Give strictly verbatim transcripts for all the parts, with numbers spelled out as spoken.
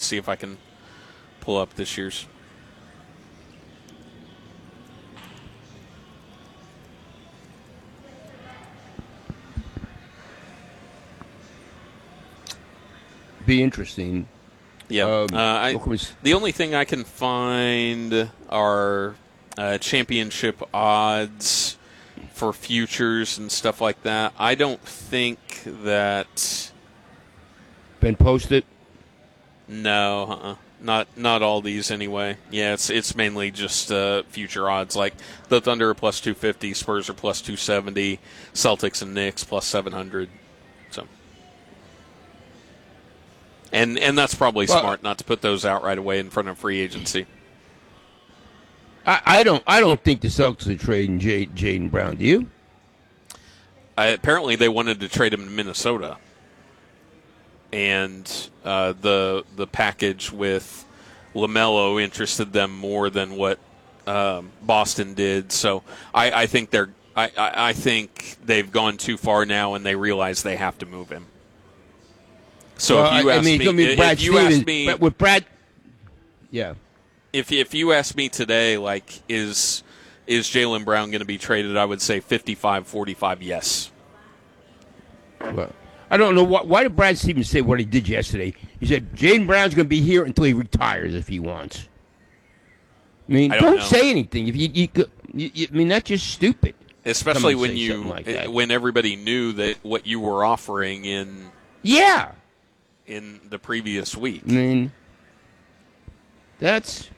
see if I can pull up this year's. Be interesting. Yeah. Um, uh, I, the only thing I can find are uh, championship odds for futures and stuff like that. I don't think that... Been posted? No, uh-uh. Not not all these anyway. Yeah, it's it's mainly just uh, future odds. Like the Thunder are plus two fifty, Spurs are plus two seventy, Celtics and Knicks plus seven hundred. So, and and that's probably well, smart not to put those out right away in front of free agency. I, I don't I don't think the Celtics are trading J- Jaylen Brown. Do you? Uh, apparently, they wanted to trade him to Minnesota. And uh, the the package with LaMelo interested them more than what um, Boston did. So I, I think they're I, I, I think they've gone too far now, and they realize they have to move him. So well, if you I, ask I mean, me, be Brad if you Stevens, ask me, with Brad, yeah. If if you ask me today, like is is Jaylen Brown going to be traded? I would say fifty-five forty-five, yes. Well, I don't know what, why did Brad Stevens say what he did yesterday. He said Jaylen Brown's going to be here until he retires if he wants. I mean, I don't, don't say anything. If you, you, you, you, I mean, that's just stupid. Especially when you like when everybody knew that what you were offering in yeah in the previous week. I mean, that's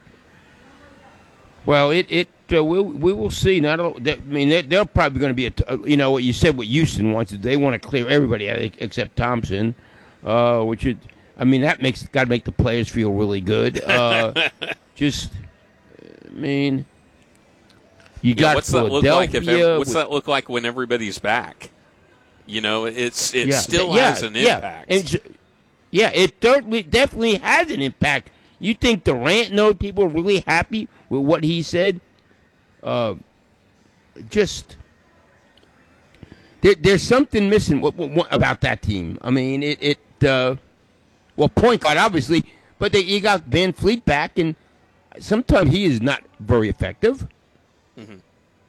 well, it it uh, we'll, we will see. Not all, that, I mean, they're, they're probably going to be a, you know what you said. What Houston wants is they want to clear everybody out except Thompson, uh, which is, I mean, that makes got to make the players feel really good. Uh, just, I mean, you yeah, got what's that look Philadelphia. like? If ever, what's with, that look like when everybody's back? You know, it's it yeah, still yeah, has an yeah. impact. And, yeah, it certainly definitely has an impact. You think Durant knows people are really happy with what he said? Uh, just there, there's something missing what, what, what, about that team. I mean, it it uh, well, point guard obviously, but they, you got Van Fleet back, and sometimes he is not very effective. Mm-hmm.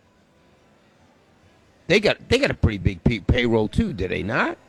They got they got a pretty big pay- payroll too, did they not?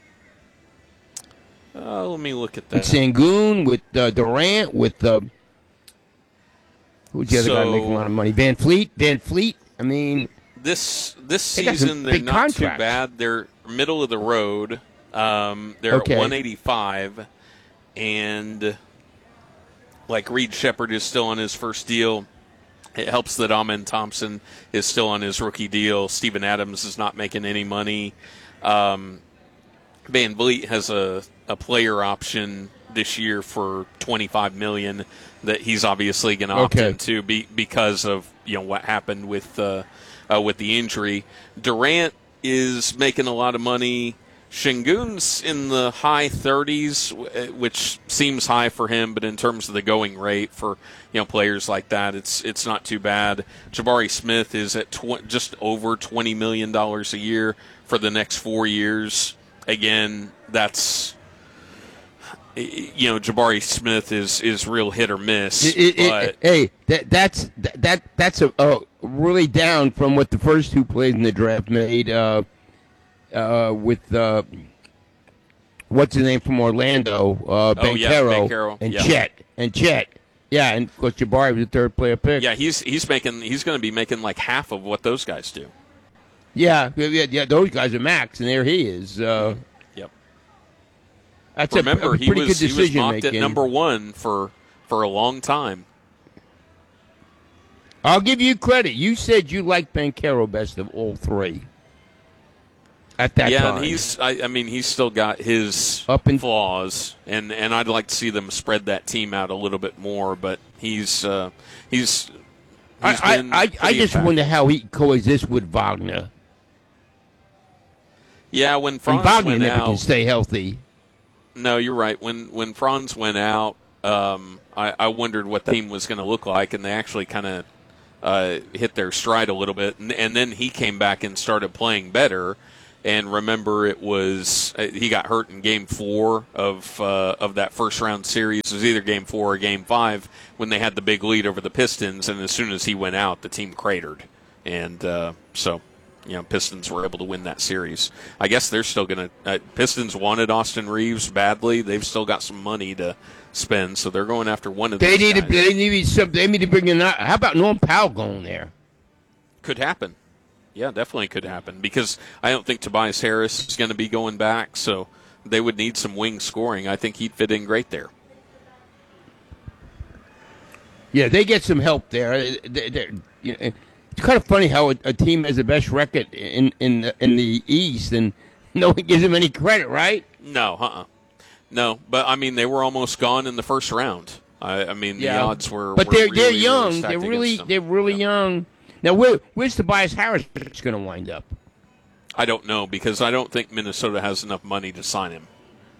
Uh, let me look at that. With Sengun, with uh, Durant, with uh, who's the other so, guy making a lot of money? Van Fleet. Van Fleet. I mean, this this they season they're not contracts. too bad. They're middle of the road. Um, they're okay. at one eighty-five, and like Reed Shepherd is still on his first deal. It helps that Amen Thompson is still on his rookie deal. Steven Adams is not making any money. Um, Van Vliet has a, a player option this year for twenty-five million dollars that he's obviously going to opt okay. into be, because of you know what happened with uh, uh, with the injury. Durant is making a lot of money. Şengün's in the high thirties, which seems high for him, but in terms of the going rate for you know players like that, it's it's not too bad. Jabari Smith is at tw- just over twenty million dollars a year for the next four years. Again, that's you know Jabari Smith is, is real hit or miss. It, it, but it, hey, that that's that that's a, a really down from what the first two plays in the draft made. Uh, Uh, with uh, what's his name from Orlando, uh, oh, yeah, Banchero and yeah. Chet and Chet, yeah, and of course Jabari was the third player pick. Yeah, he's he's making he's going to be making like half of what those guys do. Yeah, yeah, yeah. Those guys are max, and there he is. Uh, yep. That's Remember, a, a pretty he was good decision he was mocked making. at number one for for a long time. I'll give you credit. You said you liked Banchero best of all three. At that yeah, time. and he's I, I mean he's still got his Up in, flaws, and, and I'd like to see them spread that team out a little bit more. But he's uh, he's. he's I been I, I, I just impactful. wonder how he coexists with Wagner. Yeah, when And Franz Wagner went never out, can stay healthy. No, you're right. When when Franz went out, um, I, I wondered what the team was going to look like, and they actually kind of uh, hit their stride a little bit. And, and then he came back and started playing better. And remember, it was he got hurt in Game Four of uh, of that first round series. It was either Game Four or Game Five when they had the big lead over the Pistons. And as soon as he went out, the team cratered, and uh, so you know Pistons were able to win that series. I guess they're still going to. Uh, Pistons wanted Austin Reeves badly. They've still got some money to spend, so they're going after one of they these need guys. To, they need some. They need to bring in. How about Norm Powell going there? Could happen. Yeah, definitely could happen because I don't think Tobias Harris is going to be going back, so they would need some wing scoring. I think he'd fit in great there. Yeah, they get some help there. They, they, you know, it's kind of funny how a, a team has the best record in in the, in the East and no one gives them any credit, right? No, uh-uh. No, but I mean they were almost gone in the first round. I, I mean yeah. the odds were, but were they're really, they're young. Really they're really them. they're really yeah. young. Now, where, where's Tobias Harris going to wind up? I don't know because I don't think Minnesota has enough money to sign him.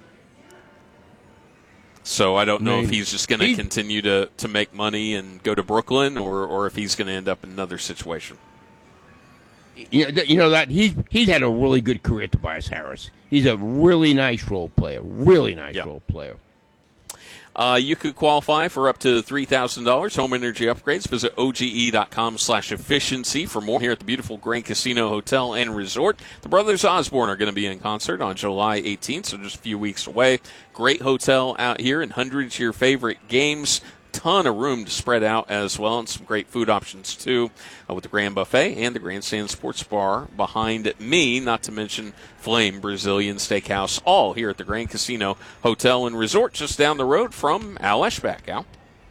So I don't know Maybe. if he's just going to continue to, to make money and go to Brooklyn, or, or if he's going to end up in another situation. You know, you know that he's he's had a really good career, Tobias Harris. He's a really nice role player, really nice yep. role player. Uh, you could qualify for up to three thousand dollars home energy upgrades. Visit oge.com slash efficiency for more here at the beautiful Grand Casino Hotel and Resort. The Brothers Osborne are going to be in concert on July eighteenth, so just a few weeks away. Great hotel out here and hundreds of your favorite games. Ton of room to spread out as well, and some great food options too, uh, with the Grand Buffet and the Grandstand Sports Bar behind me, not to mention Flame Brazilian Steakhouse, all here at the Grand Casino Hotel and Resort, just down the road from Al Eschbach. Al?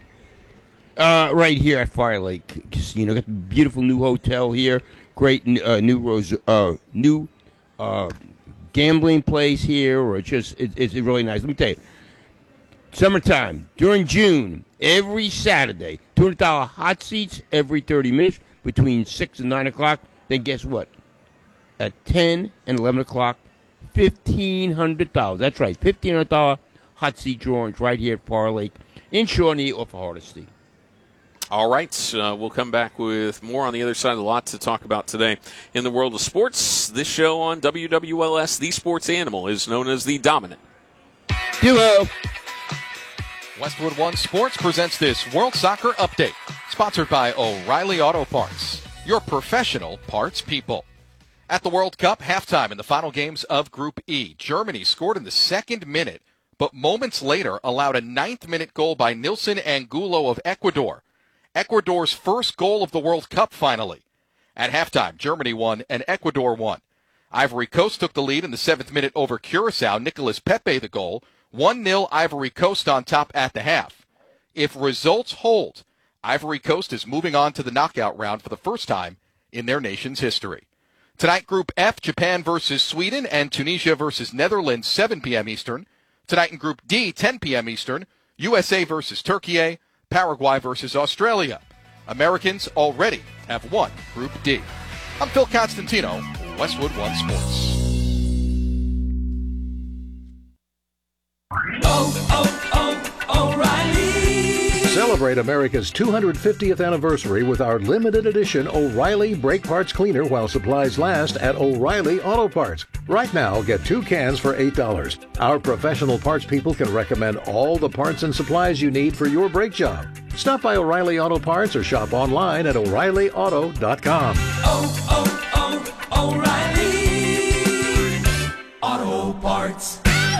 Uh, right here at Fire Lake Casino. Got the beautiful new hotel here. Great uh, new rose, uh, new uh, gambling place here, or just it, it's really nice. Let me tell you, summertime during June. Every Saturday, two hundred dollars hot seats every thirty minutes between six and nine o'clock. Then guess what? At ten and eleven o'clock, fifteen hundred dollars. That's right, fifteen hundred dollars hot seat drawings right here at Far Lake in Shawnee off of Hardesty. All right, uh, we'll come back with more on the other side of the lot to talk about today. In the world of sports, this show on W W L S, the sports animal, is known as the Dominant Duo. Westwood One Sports presents this World Soccer Update, sponsored by O'Reilly Auto Parts, your professional parts people. At the World Cup halftime in the final games of Group E, Germany scored in the second minute, but moments later allowed a ninth-minute goal by Nilson Angulo of Ecuador. Ecuador's first goal of the World Cup, finally. At halftime, Germany won and Ecuador won. Ivory Coast took the lead in the seventh minute over Curacao. Nicolas Pepe the goal. one nil Ivory Coast on top at the half. If results hold, Ivory Coast is moving on to the knockout round for the first time in their nation's history. Tonight, Group F, Japan versus Sweden and Tunisia versus Netherlands, seven p.m. Eastern. Tonight in Group D, ten p.m. Eastern, U S A versus Turkey, Paraguay versus Australia. Americans already have won Group D. I'm Phil Constantino, Westwood One Sports. Oh, oh, oh, O'Reilly. Celebrate America's two hundred fiftieth anniversary with our limited edition O'Reilly Brake Parts Cleaner while supplies last at O'Reilly Auto Parts. Right now, get two cans for eight dollars. Our professional parts people can recommend all the parts and supplies you need for your brake job. Stop by O'Reilly Auto Parts or shop online at O'Reilly Auto dot com. Oh, oh, oh, O'Reilly Auto Parts.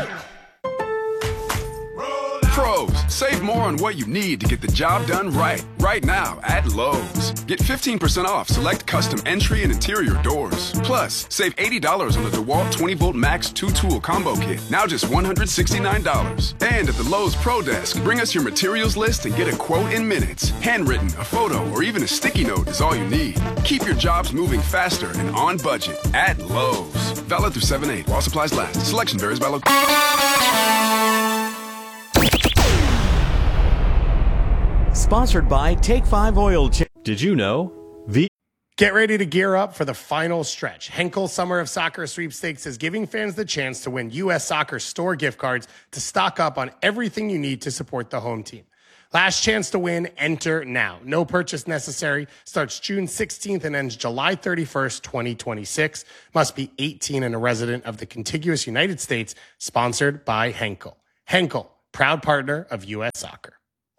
Pros, save more on what you need to get the job done right. Right now at Lowe's. Get fifteen percent off select custom entry and interior doors. Plus, save eighty dollars on the DeWalt twenty volt Max two tool combo kit. Now just one hundred sixty-nine dollars. And at the Lowe's Pro Desk, bring us your materials list and get a quote in minutes. Handwritten, a photo, or even a sticky note is all you need. Keep your jobs moving faster and on budget at Lowe's. Valid through seven eight while supplies last. Selection varies by location. Sponsored by Take five Oil Change. Did you know? V Get ready to gear up for the final stretch. Henkel Summer of Soccer Sweepstakes is giving fans the chance to win U S Soccer store gift cards to stock up on everything you need to support the home team. Last chance to win, enter now. No purchase necessary. Starts June sixteenth and ends July thirty-first, twenty twenty-six. Must be eighteen and a resident of the contiguous United States. Sponsored by Henkel. Henkel, proud partner of U S Soccer.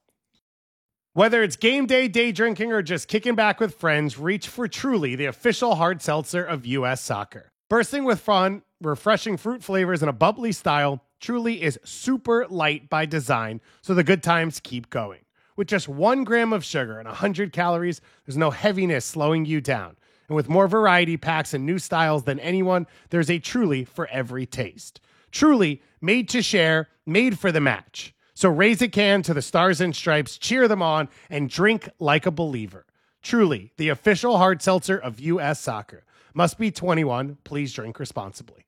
Whether it's game day, day drinking, or just kicking back with friends, reach for Truly, the official hard seltzer of U S Soccer. Bursting with fun, refreshing fruit flavors, and a bubbly style, Truly is super light by design, so the good times keep going. With just one gram of sugar and one hundred calories, there's no heaviness slowing you down. And with more variety packs and new styles than anyone, there's a Truly for every taste. Truly, made to share, made for the match. So raise a can to the Stars and Stripes, cheer them on, and drink like a believer. Truly, the official hard seltzer of U S Soccer. Must be twenty-one. Please drink responsibly.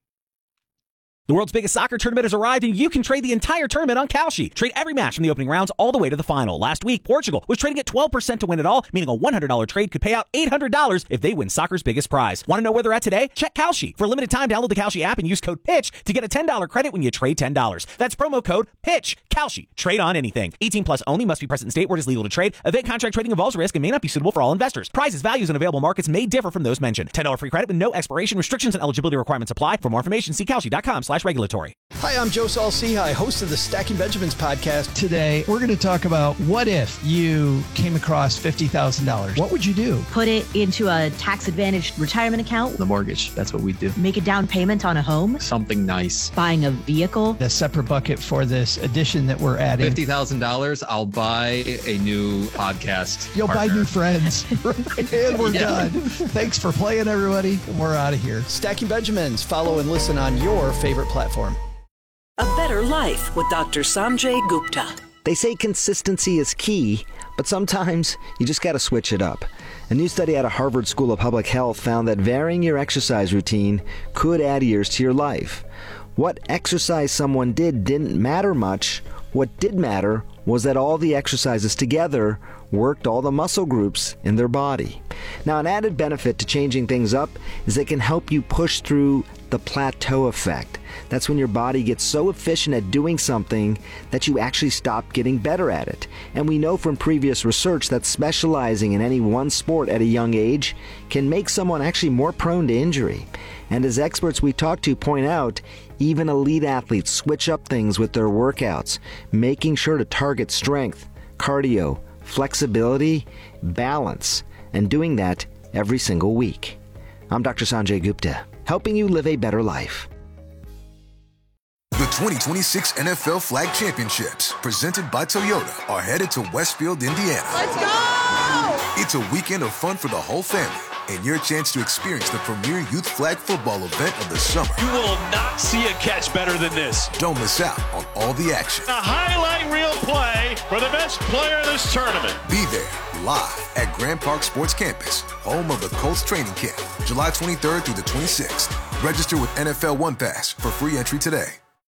The world's biggest soccer tournament has arrived, and you can trade the entire tournament on Kalshi. Trade every match from the opening rounds all the way to the final. Last week, Portugal was trading at twelve percent to win it all, meaning a one hundred dollars trade could pay out eight hundred dollars if they win soccer's biggest prize. Want to know where they're at today? Check Kalshi. For a limited time, download the Kalshi app and use code PITCH to get a ten dollars credit when you trade ten dollars. That's promo code PITCH. Kalshi. Trade on anything. eighteen plus only. Must be present in state where it is legal to trade. Event contract trading involves risk and may not be suitable for all investors. Prizes, values, and available markets may differ from those mentioned. ten dollars free credit with no expiration. Restrictions and eligibility requirements apply. For more information, see Kalshi.com slash regulatory. Hi, I'm Joe Saul-Sehy, host of the Stacking Benjamins podcast. Today, we're going to talk about what if you came across fifty thousand dollars? What would you do? Put it into a tax-advantaged retirement account. The mortgage, that's what we do. Make a down payment on a home. Something nice. Buying a vehicle. A separate bucket for this addition that we're adding. fifty thousand dollars, I'll buy a new podcast You'll partner. buy new friends. And we're yeah. done. Thanks for playing, everybody. We're out of here. Stacking Benjamins. Follow and listen on your favorite platform. A better life with Doctor Sanjay Gupta. They say consistency is key, but sometimes you just got to switch it up. A new study out of Harvard School of Public Health found that varying your exercise routine could add years to your life. What exercise someone did didn't matter much. What did matter was that all the exercises together worked all the muscle groups in their body. Now, an added benefit to changing things up is it can help you push through the plateau effect. That's when your body gets so efficient at doing something that you actually stop getting better at it. And we know from previous research that specializing in any one sport at a young age can make someone actually more prone to injury. And as experts we talk to point out, even elite athletes switch up things with their workouts, making sure to target strength, cardio, flexibility, balance, and doing that every single week. I'm Doctor Sanjay Gupta, helping you live a better life. The twenty twenty-six N F L Flag Championships, presented by Toyota, are headed to Westfield, Indiana. Let's go! It's a weekend of fun for the whole family, and your chance to experience the premier youth flag football event of the summer. You will not see a catch better than this. Don't miss out on all the action. A highlight reel play for the best player in this tournament. Be there, live at Grand Park Sports Campus, home of the Colts training camp, July twenty-third through the twenty-sixth. Register with N F L One Pass for free entry today.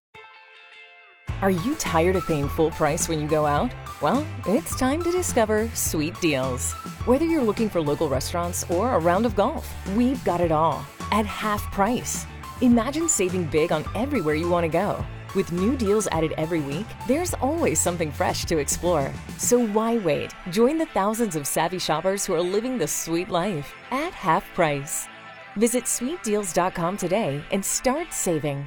Are you tired of paying full price when you go out? Well, it's time to discover Sweet Deals. Whether you're looking for local restaurants or a round of golf, we've got it all at half price. Imagine saving big on everywhere you want to go. With new deals added every week, there's always something fresh to explore. So why wait? Join the thousands of savvy shoppers who are living the sweet life at half price. Visit sweet deals dot com today and start saving.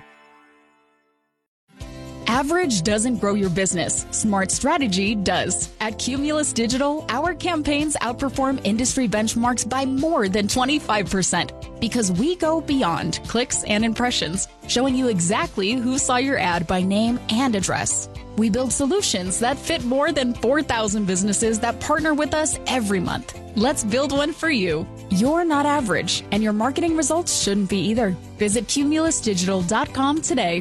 Average doesn't grow your business. Smart strategy does. At Cumulus Digital, our campaigns outperform industry benchmarks by more than twenty-five percent because we go beyond clicks and impressions, showing you exactly who saw your ad by name and address. We build solutions that fit more than four thousand businesses that partner with us every month. Let's build one for you. You're not average, and your marketing results shouldn't be either. Visit cumulus digital dot com today.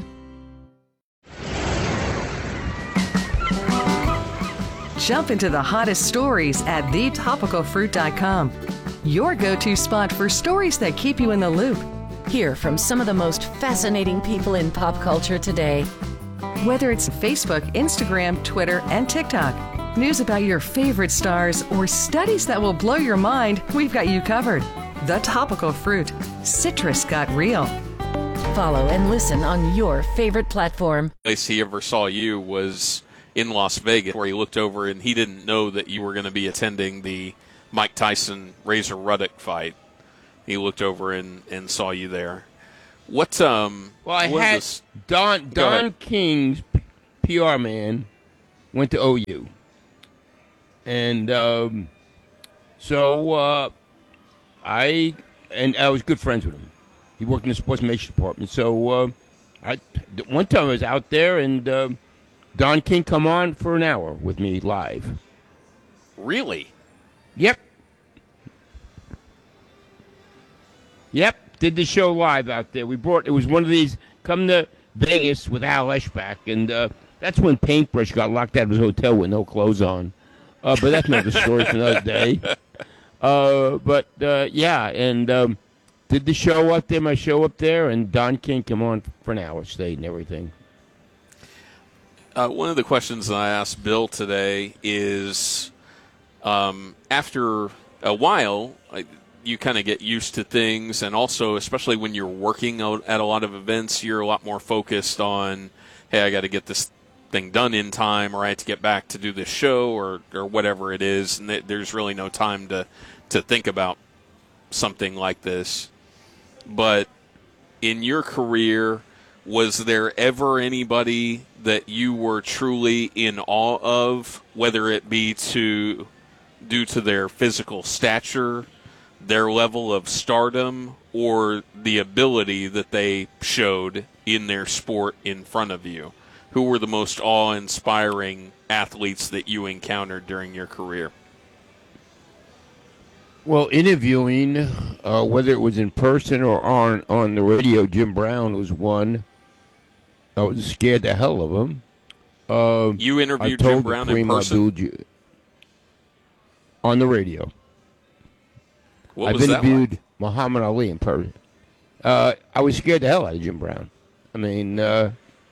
Jump into the hottest stories at the topical fruit dot com. Your go-to spot for stories that keep you in the loop. Hear from some of the most fascinating people in pop culture today. Whether it's Facebook, Instagram, Twitter, and TikTok. news about your favorite stars, or studies that will blow your mind, we've got you covered. The Topical Fruit. Citrus got real. Follow and listen on your favorite platform. Place he ever saw you was in Las Vegas, where he looked over and he didn't know that you were going to be attending the Mike Tyson Razor Ruddock fight. He looked over and, and saw you there. What um? Well, I what had this? Don Go Don ahead. King's P R man went to O U, and um, so uh, I and I was good friends with him. He worked in the sports information department. So uh, I one time I was out there, and uh, Don King come on for an hour with me live. Really? Yep. Yep. Did the show live out there. We brought, it was one of these, come to Vegas with Al Eschbach, and uh, that's when Paintbrush got locked out of his hotel with no clothes on. Uh, but that's another story for another day. Uh, but, uh, yeah, and um, did the show up there, my show up there, and Don King come on for an hour, stayed and everything. Uh, one of the questions that I asked Bill today is, um, after a while, I, you kind of get used to things, and also, especially when you're working out at a lot of events, you're a lot more focused on, hey, I got to get this thing done in time, or I have to get back to do this show, or, or whatever it is, and th- there's really no time to, to think about something like this. But in your career, was there ever anybody that you were truly in awe of, whether it be to due to their physical stature, their level of stardom, or the ability that they showed in their sport in front of you? Who were the most awe-inspiring athletes that you encountered during your career? Well, interviewing, uh, whether it was in person or on, on the radio, Jim Brown was one. I was scared the hell of him. Uh, You interviewed I told Jim Brown in Kareem person? Abdul- on the radio. What I've was that interviewed like? Muhammad Ali in person. Uh, I was scared the hell out of Jim Brown. I mean, uh,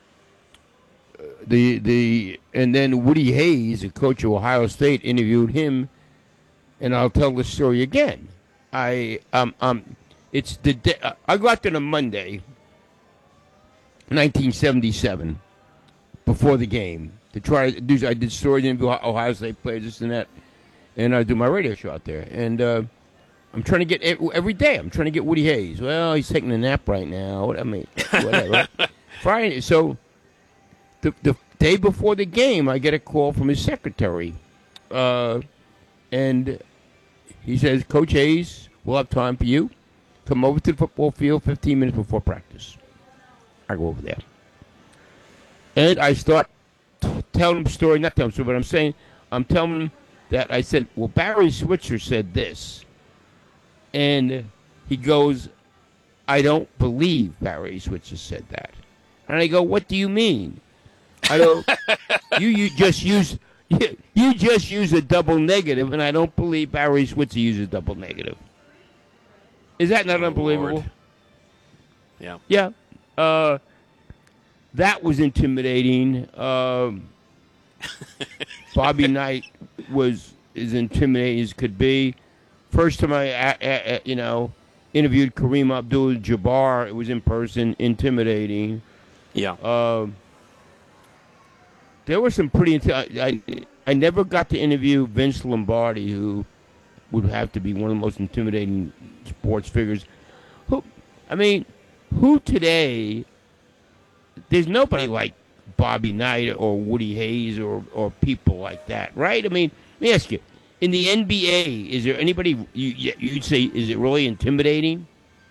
the the and then Woody Hayes, the coach of Ohio State, interviewed him, and I'll tell the story again. I um um, it's the day, I got there on Monday, nineteen seventy-seven, before the game to try to do. I did stories interview Ohio State players, this and that, and I do my radio show out there, and. Uh, I'm trying to get every day. I'm trying to get Woody Hayes. Well, he's taking a nap right now. I mean, whatever. Friday. So the the day before the game, I get a call from his secretary, uh, and he says, "Coach Hayes, we'll have time for you. Come over to the football field fifteen minutes before practice." I go over there, and I start t- telling him a story. Not telling him a story, but I'm saying I'm telling him that I said, "Well, Barry Switzer said this." And he goes, I don't believe Barry Switzer said that. And I go, what do you mean? I go, you, you just use you, you just use a double negative, and I don't believe Barry Switzer uses double negative. Is that not Oh, unbelievable? Lord. Yeah. Yeah. Uh, that was intimidating. Um, Bobby Knight was as intimidating as could be. First time I, I, I, you know, interviewed Kareem Abdul-Jabbar, it was in person, intimidating. Yeah. Um, there were some pretty. Inti- I I never got to interview Vince Lombardi, who would have to be one of the most intimidating sports figures. Who, I mean, who today? There's nobody like Bobby Knight or Woody Hayes or or people like that, right? I mean, let me ask you. In the N B A, is there anybody you, you'd say, is it really intimidating?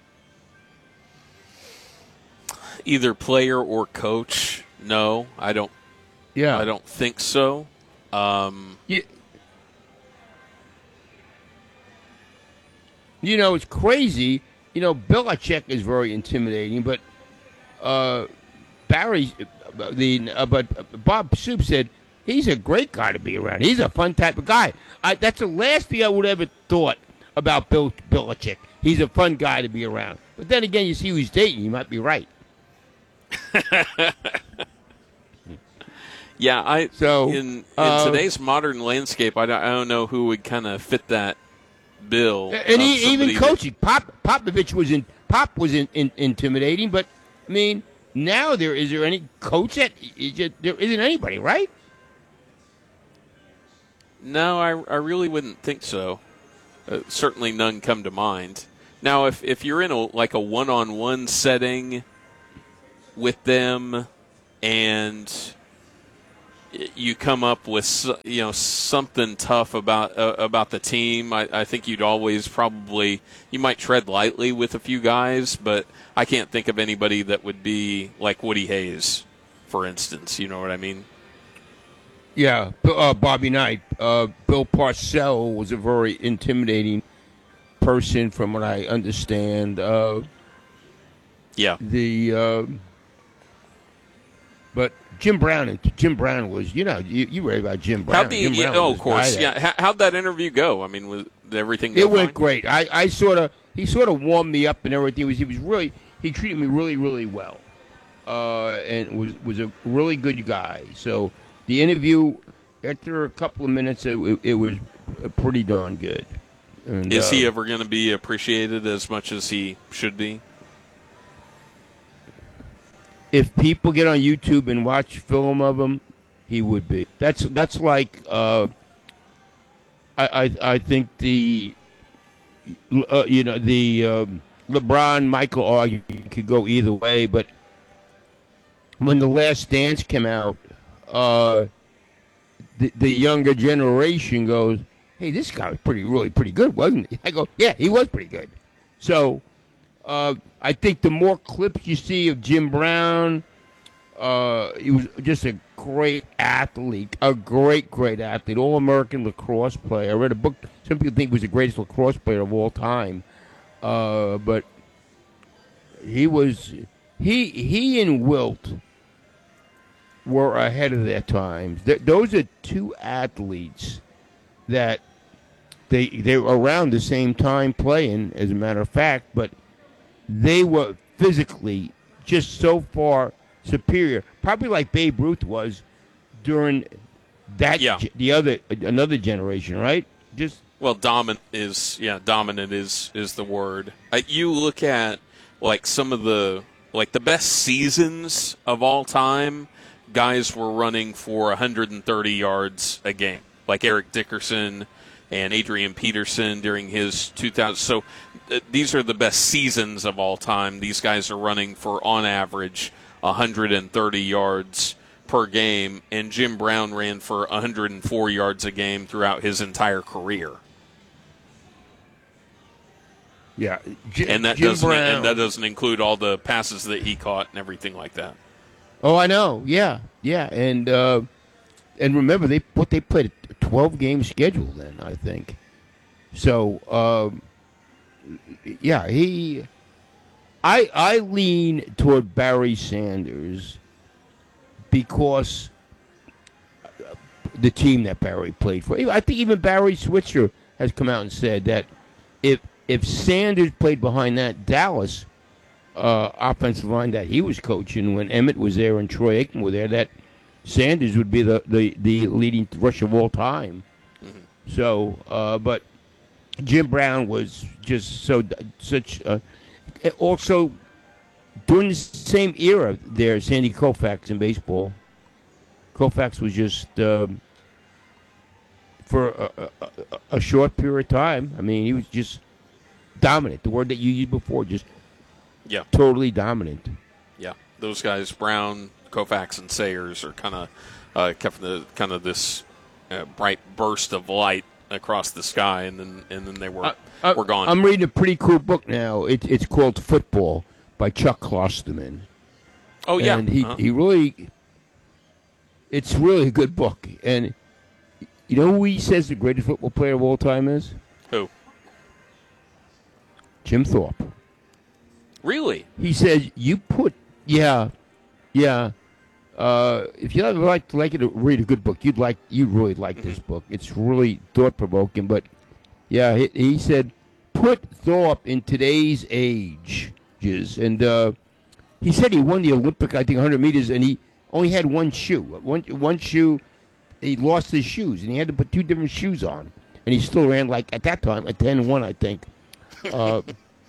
Either player or coach? No, I don't. Yeah, I don't think so. Um, you, you know, it's crazy. You know, Belichick is very intimidating, but uh, Barry, the uh, but Bob Soup said. He's a great guy to be around. He's a fun type of guy. I, that's the last thing I would ever thought about Bill Belichick. He's a fun guy to be around. But then again, you see who he's dating. You might be right. Yeah, I So, in, in uh, today's modern landscape, I don't, I don't know who would kind of fit that bill. And of he, even somebody coaching, Pop Popovich was in. Pop was in, in, intimidating, but I mean, now there is there any coach that is it, there isn't anybody, right? That, no, I, I really wouldn't think so. Uh, certainly, none come to mind. Now, if if you're in a like a one-on-one setting with them, and you come up with you know something tough about uh, about the team, I, I think you'd always probably you might tread lightly with a few guys, but I can't think of anybody that would be like Woody Hayes, for instance. You know what I mean? Yeah, uh, Bobby Knight, uh, Bill Parcells was a very intimidating person, from what I understand. Uh, yeah, the uh, but. Jim Brown, Jim Brown was, you know, you, you read about Jim Brown. How'd the, Jim yeah, Brown oh, was of course, that, yeah. How, how'd that interview go? I mean, was everything? Go It went fine? great. I, I sort of, he sort of warmed me up and everything. He was, he was really, he treated me really, really well, uh, and was was a really good guy. So the interview, after a couple of minutes, it, it, it was pretty darn good. And, Is uh, he ever going to be appreciated as much as he should be? If people get on YouTube and watch film of him, he would be. That's that's like uh, I, I I think the uh, you know the um, LeBron Michael argument could go either way, but when The Last Dance came out, uh, the the younger generation goes, "Hey, this guy was pretty really pretty good, wasn't he?" I go, "Yeah, he was pretty good." So. Uh, I think the more clips you see of Jim Brown, uh, he was just a great athlete, a great, great athlete, all-American lacrosse player. I read a book. Some people think he was the greatest lacrosse player of all time, uh, but he was he he and Wilt were ahead of their times. Th- those are two athletes that they they were around the same time playing, as a matter of fact, but they were physically just so far superior, probably like Babe Ruth was during that yeah. ge- the other another generation, right? Just well, dominant is yeah, dominant is is the word. Uh, you look at like some of the like the best seasons of all time. Guys were running for one hundred thirty yards a game, like Eric Dickerson and Adrian Peterson during his two thousand. So uh, these are the best seasons of all time. These guys are running for, on average, one hundred thirty yards per game, and Jim Brown ran for one hundred four yards a game throughout his entire career. Yeah, J- and that Jim doesn't Brown. and that doesn't include all the passes that he caught and everything like that. Oh, I know. Yeah, yeah, and uh, and remember they what they played a twelve game schedule then, I think. So um, yeah, he. I I lean toward Barry Sanders because the team that Barry played for. I think even Barry Switzer has come out and said that if if Sanders played behind that Dallas uh, offensive line that he was coaching when Emmett was there and Troy Aikman were there, that Sanders would be the, the, the leading rusher of all time. Mm-hmm. So, uh, but Jim Brown was just so such. Uh, also, during the same era, there Sandy Koufax in baseball. Koufax was just um, for a, a, a short period of time. I mean, he was just dominant. The word that you used before, just yeah, totally dominant. Yeah, those guys, Brown, Koufax, and Sayers, are kind of uh, kept the kind of this uh, bright burst of light across the sky, and then and then they were uh, uh, were gone. I'm reading a pretty cool book now. It, it's called Football by Chuck Klosterman. Oh yeah, and he uh-huh. he really. It's really a good book. And you know who he says the greatest football player of all time is? Who? Jim Thorpe. Really? He says, you put, yeah, yeah. Uh, if you ever like, like to read a good book, you'd like, you'd really like mm-hmm. this book. It's really thought-provoking. But, yeah, he, he said, put Thorpe in today's age. And uh, he said he won the Olympic, I think, one hundred meters, and he only had one shoe. One one shoe, he lost his shoes, and he had to put two different shoes on. And he still ran, like, at that time, a ten one, I think. Uh,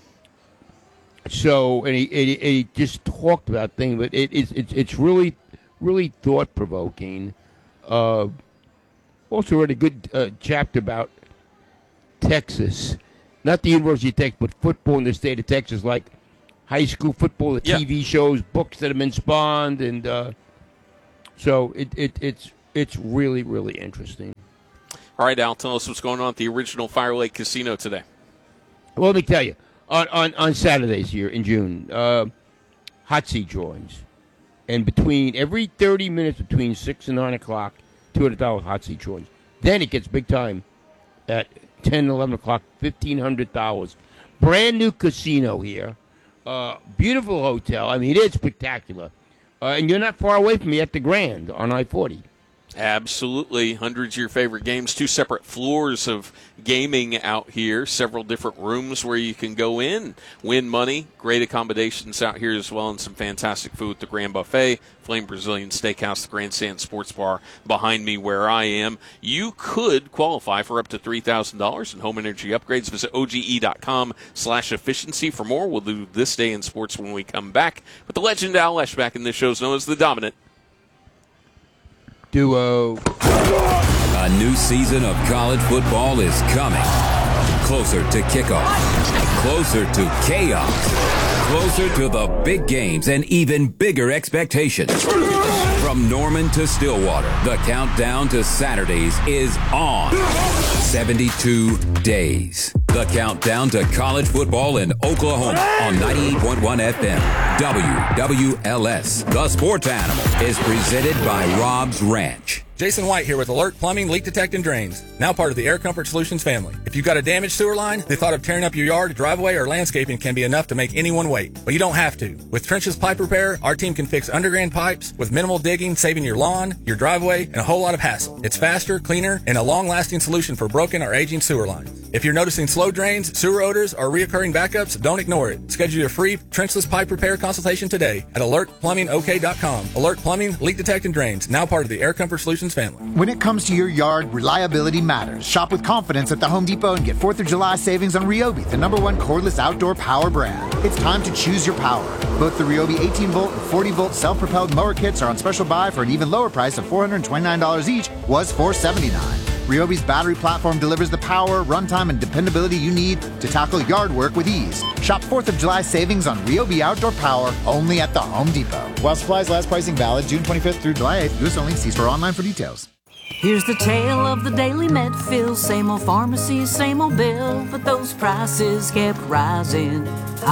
so, and he, and he, and he just talked about things, but it, it's, it's, it's really, really thought-provoking. Uh, also read a good uh, chapter about Texas. Not the University of Texas, but football in the state of Texas, like high school football, the yeah. T V shows, books that have been spawned, and uh, so it, it it's it's really, really interesting. All right, Al, tell us what's going on at the original Fire Lake Casino today. Well, let me tell you, on on, on Saturdays here in June, uh, hot seat drawings, and between every thirty minutes between six and nine o'clock, two hundred dollars hot seat drawings. Then it gets big time at ten, eleven o'clock, fifteen hundred dollars. Brand new casino here. Uh, beautiful hotel. I mean, it is spectacular. Uh, and you're not far away from me at the Grand on I forty. Absolutely. Hundreds of your favorite games. Two separate floors of gaming out here. Several different rooms where you can go in, win money. Great accommodations out here as well, and some fantastic food at the Grand Buffet, Flame Brazilian Steakhouse, the Grandstand Sports Bar behind me where I am. You could qualify for up to three thousand dollars in home energy upgrades. Visit O G E dot com slash efficiency for more. We'll do this day in sports when we come back. But the legend Al Eschbach in this show is known as the Dominant Duo. A new season of college football is coming. Closer to kickoff. Closer to chaos. Closer to the big games and even bigger expectations. From Norman to Stillwater, the countdown to Saturdays is on. seventy-two days. The countdown to college football in Oklahoma on ninety-eight point one F M. W W L S. The Sports Animal is presented by Rob's Ranch. Jason White here with Alert Plumbing, Leak Detect and Drains, now part of the Air Comfort Solutions family. If you've got a damaged sewer line, the thought of tearing up your yard, driveway, or landscaping can be enough to make anyone wait. But you don't have to. With Trenches Pipe Repair, our team can fix underground pipes with minimal digging, saving your lawn, your driveway, and a whole lot of hassle. It's faster, cleaner, and a long-lasting solution for broken or aging sewer lines. If you're noticing slow drains, sewer odors, or reoccurring backups, don't ignore it. Schedule your free trenchless pipe repair consultation today at alert plumbing O K dot com. Alert Plumbing, Leak Detect and Drains, now part of the Air Comfort Solutions family. When it comes to your yard, reliability matters. Shop with confidence at the Home Depot and get fourth of July savings on Ryobi, the number one cordless outdoor power brand. It's time to choose your power. Both the Ryobi eighteen volt and forty volt self-propelled mower kits are on special buy for an even lower price of four hundred twenty-nine dollars each, was four hundred seventy-nine dollars. Ryobi's battery platform delivers the power, runtime, and dependability you need to tackle yard work with ease. Shop fourth of July savings on Ryobi Outdoor Power only at the Home Depot. While supplies last, pricing valid June twenty-fifth through July eighth. U S only. See store online for details. Here's the tale of the daily Medfill. Same old pharmacy, same old bill, but those prices kept rising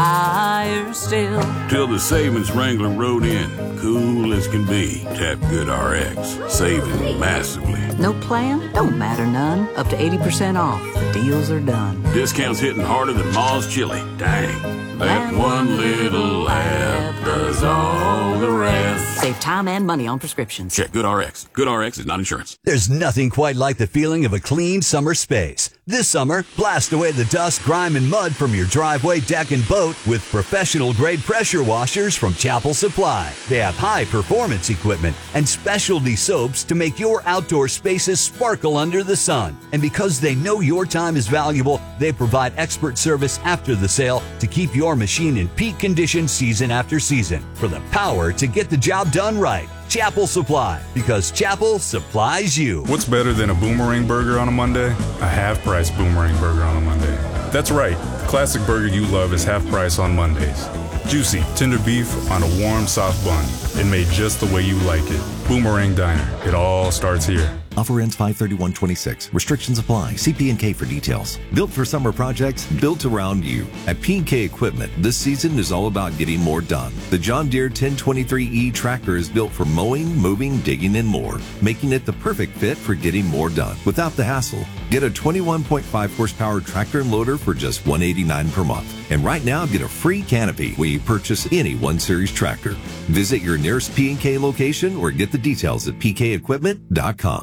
higher still. Till the savings wrangler rode in, cool as can be. Tap Good R X, saving massively. No plan? Don't matter none. Up to eighty percent off. The deals are done. Discounts hitting harder than Ma's chili. Dang. That one little app does all the rest. Save time and money on prescriptions. Check Good R X. Good R X is not insurance. There's nothing quite like the feeling of a clean summer space. This summer, blast away the dust, grime, and mud from your driveway, deck, and boat with professional-grade pressure washers from Chapel Supply. They have high-performance equipment and specialty soaps to make your outdoor spaces sparkle under the sun. And because they know your time is valuable, they provide expert service after the sale to keep your machine in peak condition season after season. For the power to get the job done right. Chapel Supply, because Chapel supplies you. What's better than a boomerang burger on a Monday? A half-price boomerang burger on a Monday. That's right, the classic burger you love is half price on Mondays. Juicy, tender beef on a warm, soft bun, and made just the way you like it. Boomerang Diner, it all starts here. Offer ends five thirty-one twenty-six. Restrictions apply. See P and K for details. Built for summer projects, built around you. At P and K Equipment, this season is all about getting more done. The John Deere ten twenty-three E tractor is built for mowing, moving, digging, and more, making it the perfect fit for getting more done without the hassle. Get a twenty-one point five horsepower tractor and loader for just one hundred eighty-nine dollars per month. And right now, get a free canopy when you purchase any one series tractor. Visit your nearest P and K location or get the details at P K equipment dot com.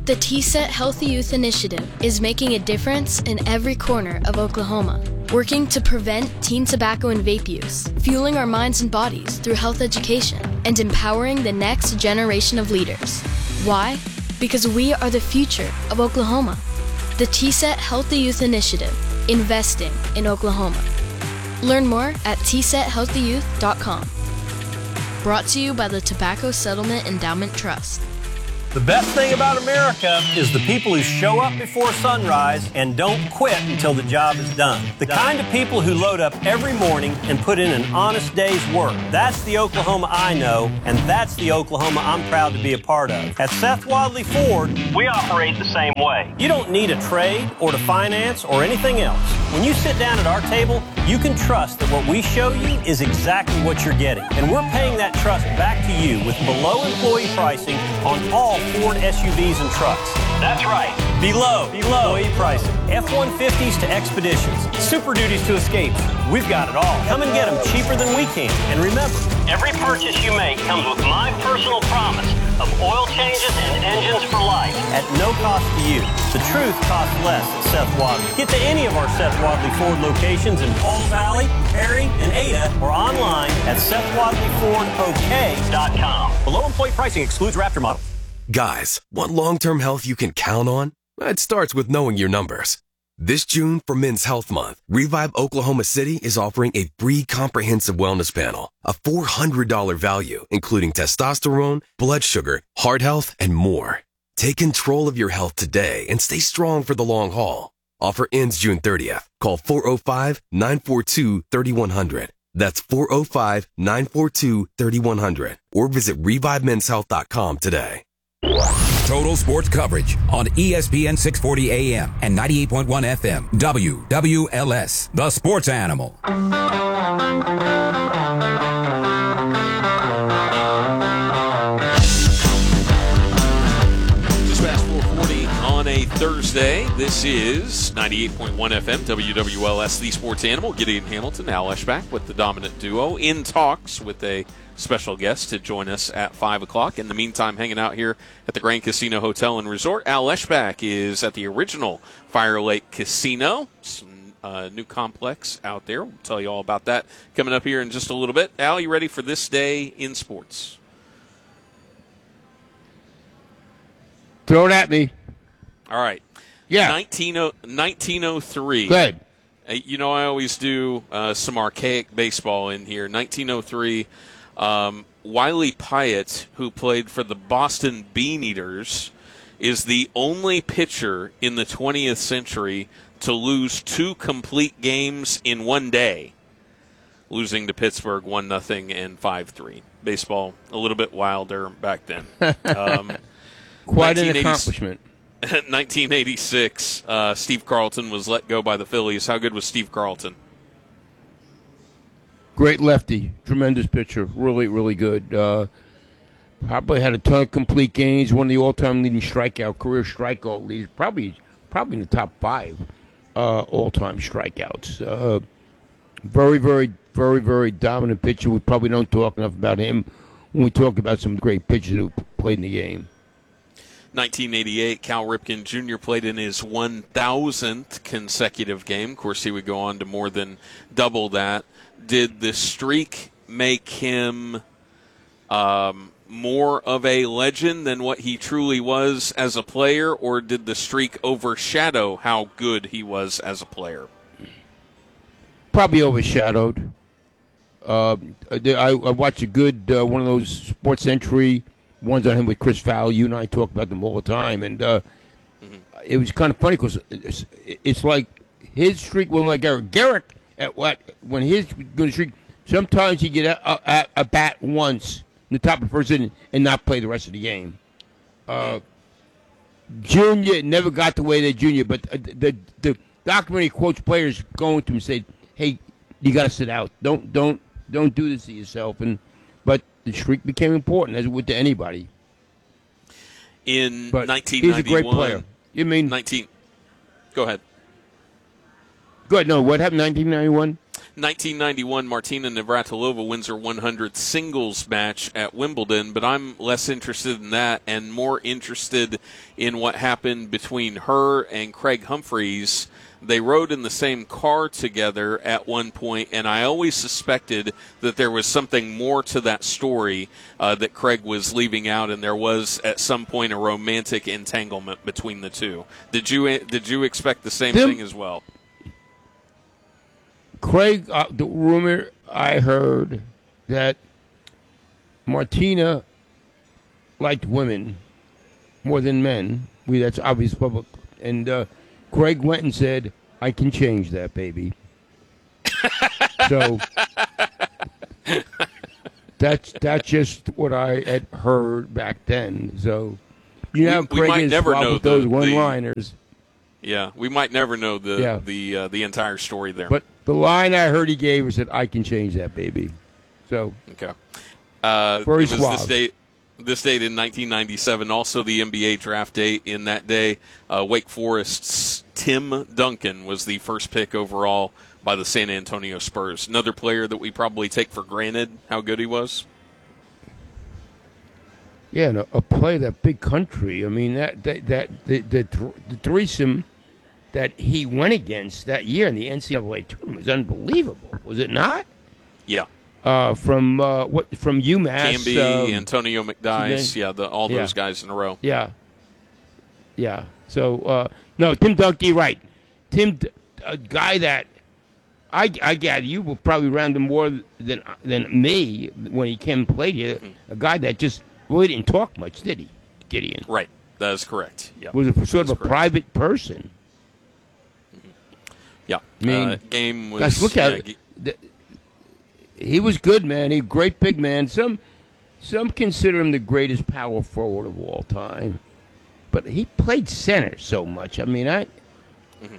The T S E T Healthy Youth Initiative is making a difference in every corner of Oklahoma, working to prevent teen tobacco and vape use, fueling our minds and bodies through health education, and empowering the next generation of leaders. Why? Because we are the future of Oklahoma. The T S E T Healthy Youth Initiative, investing in Oklahoma. Learn more at T S E T healthy youth dot com. Brought to you by the Tobacco Settlement Endowment Trust. The best thing about America is the people who show up before sunrise and don't quit until the job is done. The kind of people who load up every morning and put in an honest day's work. That's the Oklahoma I know, and that's the Oklahoma I'm proud to be a part of. At Seth Wadley Ford, we operate the same way. You don't need a trade or to finance or anything else. When you sit down at our table, you can trust that what we show you is exactly what you're getting. And we're paying that trust back to you with below employee pricing on all Ford S U Vs and trucks. That's right. Below, below employee pricing. F one fifties to Expeditions. Super Duties to Escapes. We've got it all. Come and get them cheaper than we can. And remember, every purchase you make comes with my personal promise of oil changes and engines for life at no cost to you. The truth costs less at Seth Wadley. Get to any of our Seth Wadley Ford locations in Paul Valley, Perry, and Ada, or online at Seth Wadley Ford O K dot com. Below employee pricing excludes Raptor models. Guys, want long-term health you can count on? It starts with knowing your numbers. This June, for Men's Health Month, Revive Oklahoma City is offering a free comprehensive wellness panel, a four hundred dollars value, including testosterone, blood sugar, heart health, and more. Take control of your health today and stay strong for the long haul. Offer ends June thirtieth. Call four oh five, nine four two, three one zero zero. That's four oh five, nine four two, three one zero zero. Or visit revive men's health dot com today. Total sports coverage on E S P N six forty A M and ninety-eight point one F M. W W L S, the sports animal. Just past four forty on a Thursday. This is ninety-eight point one F M, W W L S, the sports animal. Gideon Hamilton, Al Eschbach with the dominant duo in talks with a special guest to join us at five o'clock. In the meantime, hanging out here at the Grand Casino Hotel and Resort, Al Eschbach is at the original Fire Lake Casino. Some uh, new complex out there. We'll tell you all about that coming up here in just a little bit. Al, you ready for this day in sports? Throw it at me. All right. Yeah. nineteen oh three. Go ahead. You know, I always do uh, some archaic baseball in here. nineteen oh three. Um, Wiley Pyatt, who played for the Boston Beaneaters, is the only pitcher in the twentieth century to lose two complete games in one day, losing to Pittsburgh one nothing and five three. Baseball, a little bit wilder back then. Um, Quite an accomplishment. nineteen eighty-six, uh, Steve Carlton was let go by the Phillies. How good was Steve Carlton? Great lefty, tremendous pitcher, really, really good. Uh, probably had a ton of complete games. One of the all-time leading strikeout, career strikeout leaders. Probably, probably in the top five uh, all-time strikeouts. Uh, very, very, very, very dominant pitcher. We probably don't talk enough about him when we talk about some great pitchers who played in the game. nineteen eighty-eight, Cal Ripken Junior played in his one thousandth consecutive game. Of course, he would go on to more than double that. Did the streak make him um, more of a legend than what he truly was as a player, or did the streak overshadow how good he was as a player? Probably overshadowed. Uh, I, I watched a good uh, one of those Sports Century ones on him with Chris Fowler. You and I talk about them all the time, and uh, mm-hmm. it was kind of funny because it's, it's like his streak wasn't like Garrett. Garrett, at what when his good streak, sometimes he get a, a, a bat once in the top of the first inning and not play the rest of the game. Uh, Junior never got the way that Junior, but the the documentary quotes players going to him and say, "Hey, you got to sit out. Don't don't don't do this to yourself." And but the streak became important, as it would to anybody. In but nineteen ninety-one, he's a great player. You mean nineteen? Go ahead. Go ahead. No, what happened in nineteen ninety-one? nineteen ninety-one, Martina Navratilova wins her one hundredth singles match at Wimbledon, but I'm less interested in that and more interested in what happened between her and Craig Humphreys. They rode in the same car together at one point, and I always suspected that there was something more to that story uh, that Craig was leaving out, and there was at some point a romantic entanglement between the two. Did you did you expect the same Them- thing as well? Craig, uh, the rumor I heard that Martina liked women more than men. We that's obvious public, and uh, Craig went and said, "I can change that, baby." So that's that's just what I had heard back then. So you know, we, we Craig might is never with know those the, one-liners. The, yeah, we might never know the Yeah. the uh, the entire story there. But the line I heard he gave was that I can change that, baby. So okay, uh, very it was suave. this date. This date in nineteen ninety-seven, also the N B A draft date in that day. Uh, Wake Forest's Tim Duncan was the first pick overall by the San Antonio Spurs. Another player that we probably take for granted how good he was. Yeah, and a, a play that big country. I mean, that that, that the, the the threesome that he went against that year in the N C double A tournament was unbelievable. Was it not? Yeah. Uh, from uh, what from UMass, Camby, um, Antonio McDyess, yeah, the, all yeah. those guys in a row. Yeah, yeah. So uh, no, Tim Duncan, right? Tim, a guy that I, I gather you will probably round him more than than me when he came and played here. Mm-hmm. A guy that just really didn't talk much, did he, Gideon? Right, that is correct. Yeah, was a, sort of a correct. private person. Mm-hmm. Yeah, I mean, uh, game was. Guys, look at yeah, it. He was good, man. He great big man. Some some consider him the greatest power forward of all time. But he played center so much. I mean, I. Mm-hmm.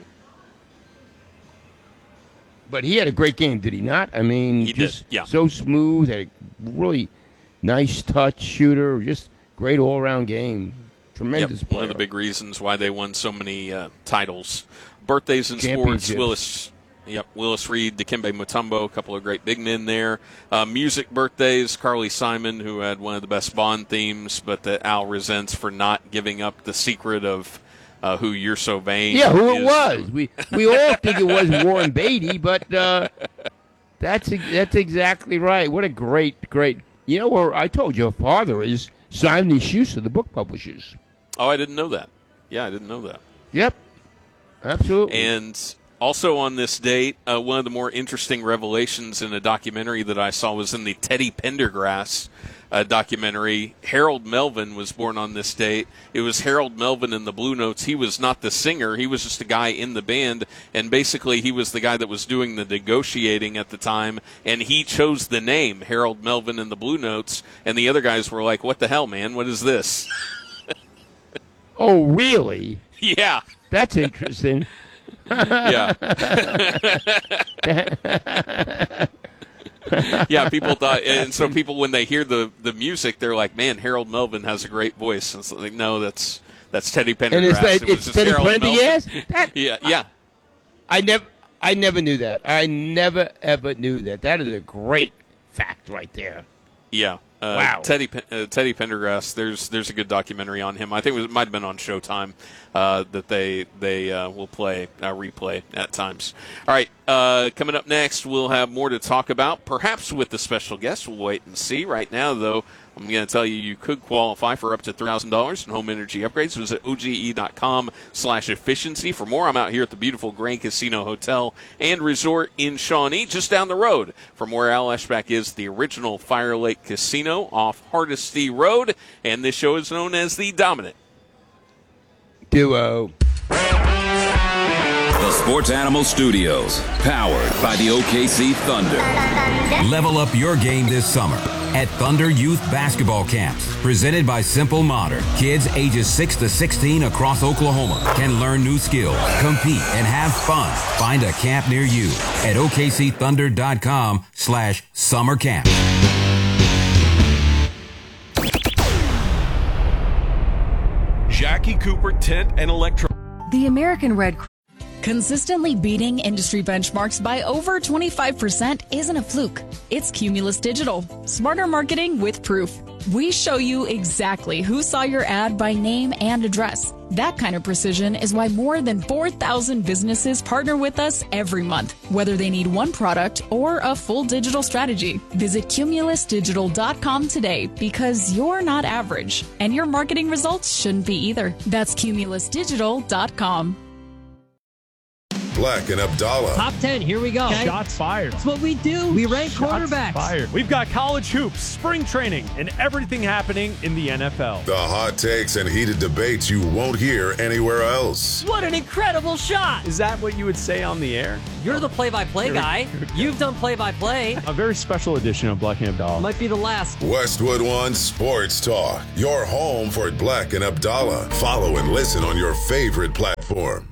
But he had a great game, did he not? I mean, he just did, yeah. so smooth, had a really nice touch shooter, just great all around game. Tremendous yep, player. One of the big reasons why they won so many uh, titles. Birthdays in sports, Willis. Yep, Willis Reed, Dikembe Mutombo, a couple of great big men there. Uh, music birthdays, Carly Simon, who had one of the best Bond themes, but that Al resents for not giving up the secret of uh, who You're So Vain. Yeah, who is. it was. We we all think it was Warren Beatty, but uh, that's that's exactly right. What a great, great. You know where I told you her father is Simon and Schuster, the book publishers. Oh, I didn't know that. Yeah, I didn't know that. Yep, absolutely. And also on this date, uh, one of the more interesting revelations in a documentary that I saw was in the Teddy Pendergrass uh, documentary. Harold Melvin was born on this date. It was Harold Melvin in the Blue Notes. He was not the singer. He was just a guy in the band, and basically he was the guy that was doing the negotiating at the time, and he chose the name Harold Melvin in the Blue Notes, and the other guys were like, what the hell, man? What is this? Oh, really? Yeah. That's interesting. Yeah. Yeah, people thought, and so people, when they hear the, the music, they're like, man, Harold Melvin has a great voice. And it's like, no, that's that's Teddy Pendergrass. And it's, that, it was it's just Teddy Harold Pendergrass? Melvin. That, Yeah, yeah. I, I never, I never knew that. I never ever knew that. That is a great fact right there. Yeah. Uh, Wow. Teddy uh, Teddy Pendergrass. There's there's a good documentary on him. I think it, was, it might have been on Showtime uh, that they they uh, will play uh, replay at times. All right. Uh, coming up next, we'll have more to talk about, perhaps with the special guest. We'll wait and see. Right now, though, I'm going to tell you you could qualify for up to three thousand dollars in home energy upgrades. Visit O G E dot com slash efficiency. For more, I'm out here at the beautiful Grand Casino Hotel and Resort in Shawnee, just down the road from where Al Eschbach is, the original Fire Lake Casino off Hardesty Road. And this show is known as The Dominant Duo. The Sports Animal Studios, powered by the O K C Thunder. Level up your game this summer at Thunder Youth Basketball Camps, presented by Simple Modern. Kids ages six to sixteen across Oklahoma can learn new skills, compete, and have fun. Find a camp near you at O K C thunder dot com slash summer camp. Jackie Cooper Tent and Electro. The American Red Cross. Consistently beating industry benchmarks by over twenty-five percent isn't a fluke. It's Cumulus Digital. Smarter marketing with proof. We show you exactly who saw your ad by name and address. That kind of precision is why more than four thousand businesses partner with us every month, whether they need one product or a full digital strategy. Visit cumulus digital dot com today because you're not average, and your marketing results shouldn't be either. That's cumulus digital dot com. Black and Abdallah. Top ten, here we go. Okay. Shots fired. That's what we do. We rank Shots quarterbacks. Fired. We've got college hoops, spring training, and everything happening in the N F L. The hot takes and heated debates you won't hear anywhere else. What an incredible shot. Is that what you would say on the air? You're the play-by-play guy. You've done play-by-play. A very special edition of Black and Abdallah. Might be the last. Westwood One Sports Talk. Your home for Black and Abdallah. Follow and listen on your favorite platform.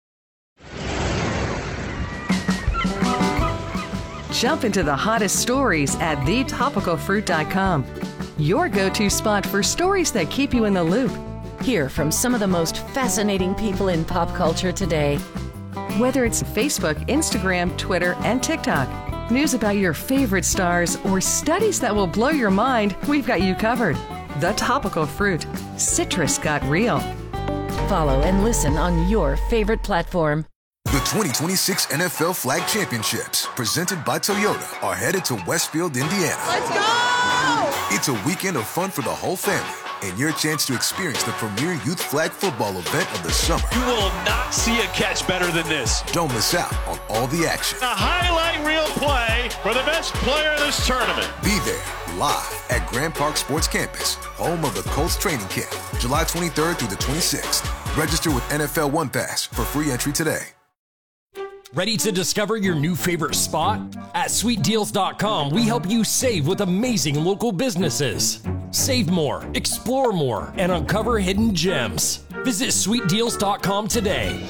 Jump into the hottest stories at the topical fruit dot com. Your go-to spot for stories that keep you in the loop. Hear from some of the most fascinating people in pop culture today. Whether it's Facebook, Instagram, Twitter, and TikTok, news about your favorite stars, or studies that will blow your mind, we've got you covered. The Topical Fruit. Citrus got real. Follow and listen on your favorite platform. The twenty twenty-six N F L Flag Championships, presented by Toyota, are headed to Westfield, Indiana. Let's go! It's a weekend of fun for the whole family, and your chance to experience the premier youth flag football event of the summer. You will not see a catch better than this. Don't miss out on all the action. A highlight reel play for the best player in this tournament. Be there, live at Grand Park Sports Campus, home of the Colts training camp, July twenty-third through the twenty-sixth. Register with N F L One Pass for free entry today. Ready to discover your new favorite spot? At sweet deals dot com, we help you save with amazing local businesses. Save more, explore more, and uncover hidden gems. Visit sweet deals dot com today.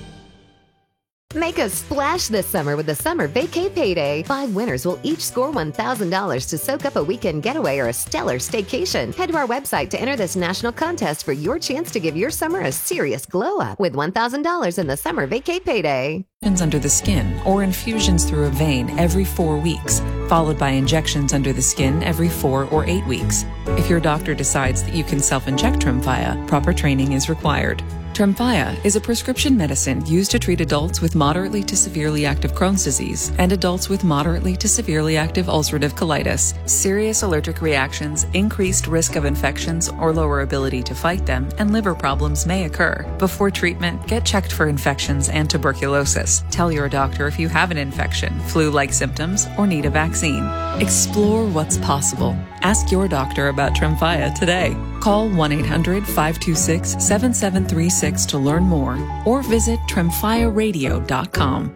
Make a splash this summer with the Summer Vacay Payday. Five winners will each score one thousand dollars to soak up a weekend getaway or a stellar staycation. Head to our website to enter this national contest for your chance to give your summer a serious glow-up with one thousand dollars in the Summer Vacay Payday. Under the skin or infusions through a vein every four weeks, followed by injections under the skin every four or eight weeks. If your doctor decides that you can self-inject Tremfya, proper training is required. Tremfya is a prescription medicine used to treat adults with moderately to severely active Crohn's disease and adults with moderately to severely active ulcerative colitis. Serious allergic reactions, increased risk of infections or lower ability to fight them, and liver problems may occur. Before treatment, get checked for infections and tuberculosis. Tell your doctor if you have an infection, flu-like symptoms, or need a vaccine. Explore what's possible. Ask your doctor about Tremfya today. Call one eight hundred five two six seven seven three six to learn more or visit tremfya radio dot com.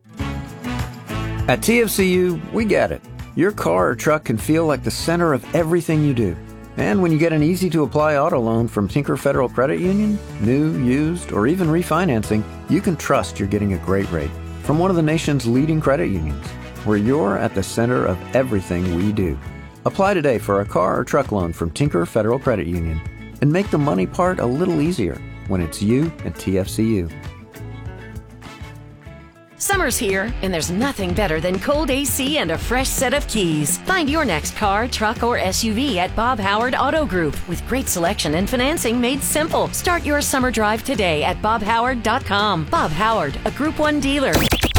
At T F C U, we get it. Your car or truck can feel like the center of everything you do. And when you get an easy-to-apply auto loan from Tinker Federal Credit Union, new, used, or even refinancing, you can trust you're getting a great rate from one of the nation's leading credit unions, where you're at the center of everything we do. Apply today for a car or truck loan from Tinker Federal Credit Union and make the money part a little easier when it's you at T F C U. Summer's here, and there's nothing better than cold A C and a fresh set of keys. Find your next car, truck, or S U V at Bob Howard Auto Group with great selection and financing made simple. Start your summer drive today at bob howard dot com. Bob Howard, a Group one dealer.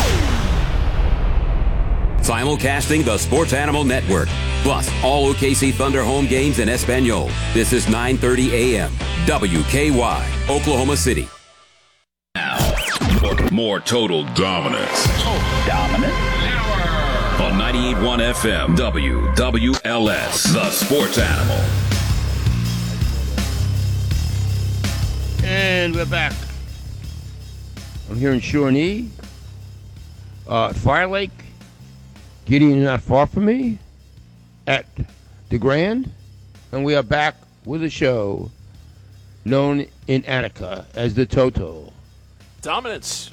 Simulcasting the Sports Animal Network, plus all O K C Thunder home games in Espanol. This is nine thirty a.m. W K Y, Oklahoma City. Now, for more total dominance. Total dominant. On ninety-eight point one F M, W W L S, the Sports Animal. And we're back. I'm here in Shawnee, uh, Fire Lake. Gideon is not far from me at the Grand, and we are back with a show known in Attica as the Toto. Dominance.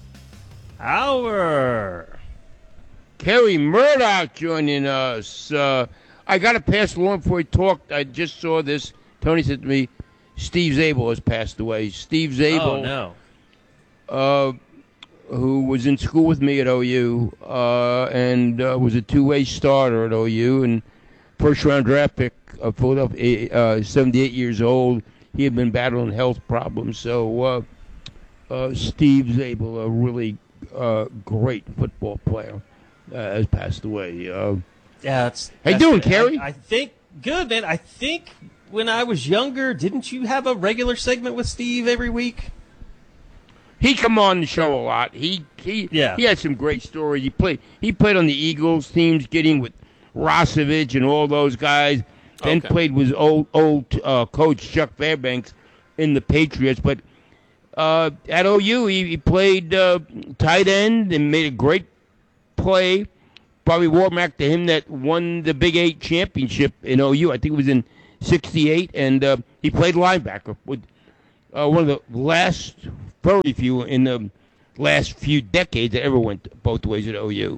Hour. Kerry Murdoch joining us. Uh, I got to pass along before he talked. I just saw this. Tony said to me, Steve Zabel has passed away. Steve Zabel. Oh, no. Uh, who was in school with me at O U uh, and uh, was a two-way starter at O U and first-round draft pick of Philadelphia, uh, seventy-eight years old. He had been battling health problems, so uh, uh, Steve Zabel, a really uh, great football player, uh, has passed away. Uh, yeah, it's. How you doing, Kerry? I, I think good, man. I think when I was younger, didn't you have a regular segment with Steve every week? He come on the show a lot. He he yeah. he had some great stories. He played he played on the Eagles teams, getting with Rosevich and all those guys. Then Okay. played with old old uh, coach Chuck Fairbanks in the Patriots. But uh, at O U, he, he played uh, tight end and made a great play. Bobby Womack to him that won the Big Eight championship in O U. I think it was in sixty-eight, and uh, he played linebacker with uh, one of the last very few in the last few decades that ever went both ways at O U.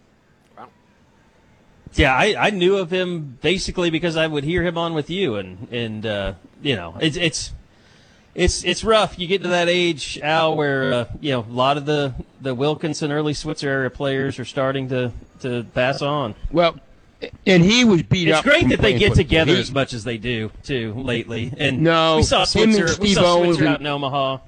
Yeah, I, I knew of him basically because I would hear him on with you, and and uh, you know it's it's it's it's rough. You get to that age, Al, where uh, you know a lot of the, the Wilkinson early Switzer era players are starting to, to pass on. Well, and he was beat it's up. It's great from that they playing get football. together He- as much as they do too lately. And No, we saw him and Switzer, we Steve saw Owens Switzer and- out in Omaha.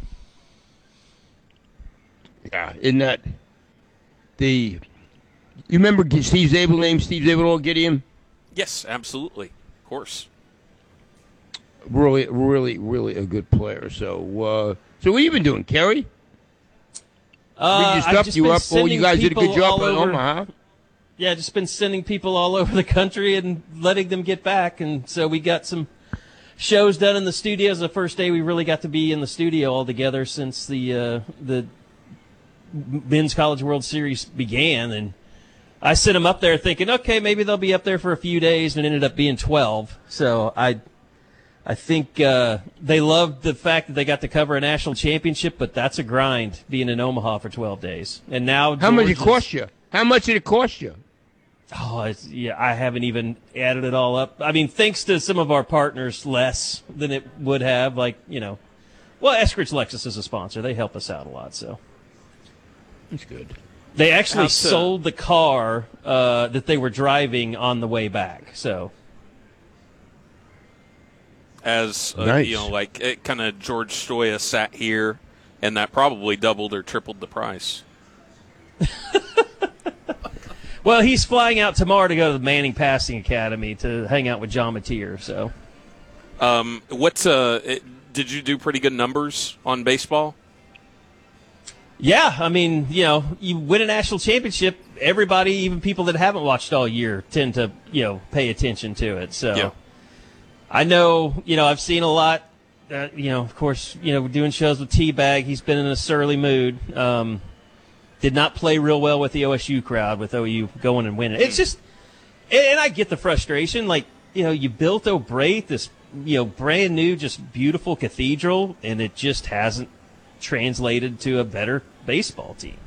Yeah, in that the you remember Steve Zabel name Steve Zabel Gideon? Yes, absolutely. Of course. Really, really, really a good player. So, uh, so what have you been doing, Kerry? Uh, we I've stuffed just you been up. Oh, you sending guys did a good people job all in over- Omaha. Yeah, just been sending people all over the country and letting them get back. And so we got some shows done in the studio. It was the first day we really got to be in the studio all together since the uh, the Men's College World Series began. And I sent them up there thinking, okay, maybe they'll be up there for a few days, and it ended up being twelve. So I I think uh, they loved the fact that they got to cover a national championship, but that's a grind being in Omaha for twelve days. And now How much it George is- cost you? How much did it cost you? Oh, it's, yeah, I haven't even added it all up. I mean, thanks to some of our partners, less than it would have. Like, you know, well, Eskridge Lexus is a sponsor. They help us out a lot, so. That's good. They actually How's, uh, sold the car uh, that they were driving on the way back, so. As uh, Nice. you know, like it kind of George Stoya sat here, and that probably doubled or tripled the price. Well, he's flying out tomorrow to go to the Manning Passing Academy to hang out with John Mateer, so. Um, what's uh? It, did you do pretty good numbers on baseball? Yeah, I mean, you know, you win a national championship, everybody, even people that haven't watched all year, tend to, you know, pay attention to it. So Yeah. I know, you know, I've seen a lot, uh, you know, of course, you know, we're doing shows with T-Bag. He's been in a surly mood. Um, did not play real well with the O S U crowd, with O U going and winning. It's just, and I get the frustration. Like, you know, you built O'Brate, this, you know, brand new, just beautiful cathedral, and it just hasn't translated to a better baseball team.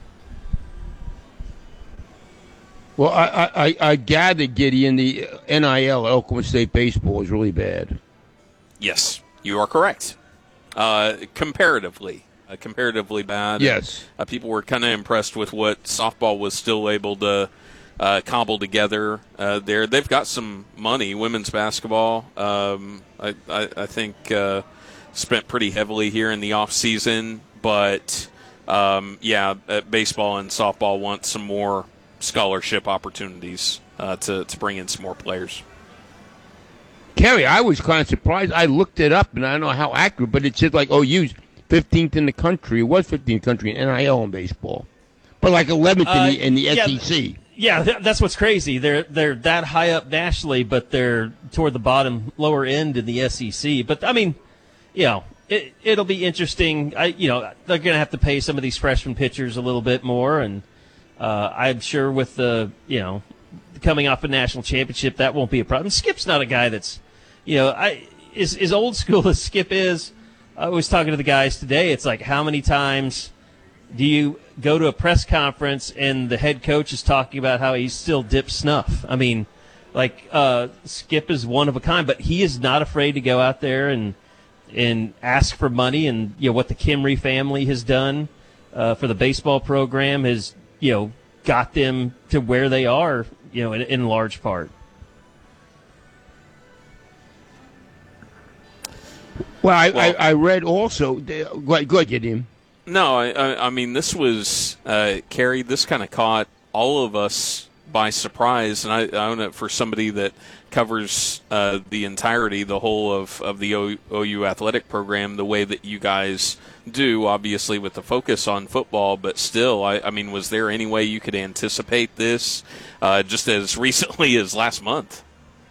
Well, I, I, I- I gather, Gideon, the N I L at Oklahoma State baseball is really bad. Yes, you are correct. Uh, comparatively, uh, comparatively bad. Yes. Uh, people were kind of impressed with what softball was still able to uh, cobble together uh, there. They've got some money. Women's basketball, um, I, I, I think, uh, spent pretty heavily here in the off season. But um, yeah, uh, baseball and softball want some more scholarship opportunities uh, to to bring in some more players. Kerry, I was kind of surprised. I looked it up, and I don't know how accurate, but it said like O U's fifteenth in the country. It was fifteenth in the country in N I L in baseball, but like eleventh in the, in the Uh, yeah, S E C. Yeah, th- that's what's crazy. They're they're that high up nationally, but they're toward the bottom, lower end in the S E C. But I mean, you know, it it'll be interesting. I you know they're going to have to pay some of these freshman pitchers a little bit more, and uh, I'm sure with the you know coming off a national championship that won't be a problem. Skip's not a guy that's you know I is as old school as Skip is. I was talking to the guys today. It's like how many times do you go to a press conference and the head coach is talking about how he still dips snuff? I mean, like uh, Skip is one of a kind, but he is not afraid to go out there and and ask for money. And you know what the Kimry family has done uh, for the baseball program has, you know, got them to where they are, you know, in, in large part. Well, I, well, I, I read also. Go ahead, go ahead, Jim. No, I, I, I mean, this was, uh, Kerry, this kind of caught all of us by surprise. And I, I own it for somebody that covers uh, the entirety, the whole of, of the o, OU athletic program, the way that you guys do, obviously with the focus on football. But still, I, I mean, was there any way you could anticipate this uh, just as recently as last month?